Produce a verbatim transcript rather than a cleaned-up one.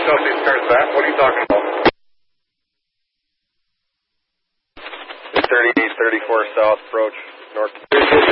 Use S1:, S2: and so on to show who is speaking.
S1: southeast turns back. What are you talking about?
S2: thirty-eight thirty-four south approach north.